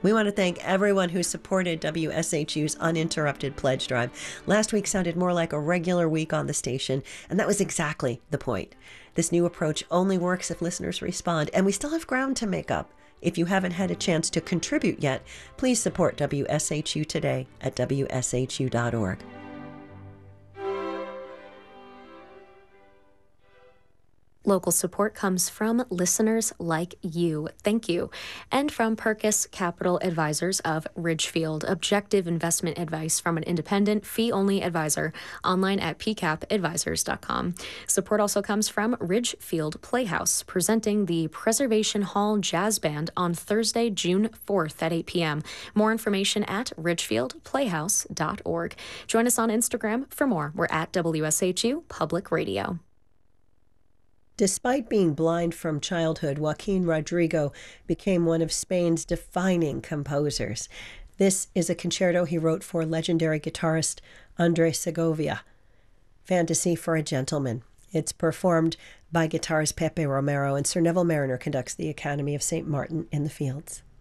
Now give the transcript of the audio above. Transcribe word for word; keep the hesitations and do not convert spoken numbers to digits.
We want to thank everyone who supported W S H U's Uninterrupted Pledge Drive. Last week sounded more like a regular week on the station, and that was exactly the point. This new approach only works if listeners respond, and we still have ground to make up. If you haven't had a chance to contribute yet, please support W S H U today at W S H U dot org. Local support comes from listeners like you. Thank you. And from Perkis Capital Advisors of Ridgefield, objective investment advice from an independent, fee-only advisor, online at p cap advisors dot com. Support also comes from Ridgefield Playhouse, presenting the Preservation Hall Jazz Band on Thursday, June fourth at eight p.m. More information at ridgefield playhouse dot org. Join us on Instagram for more. We're at W S H U Public Radio. Despite being blind from childhood, Joaquin Rodrigo became one of Spain's defining composers. This is a concerto he wrote for legendary guitarist Andre Segovia, Fantasy for a Gentleman. It's performed by guitarist Pepe Romero, and Sir Neville Mariner conducts the Academy of Saint Martin in the Fields.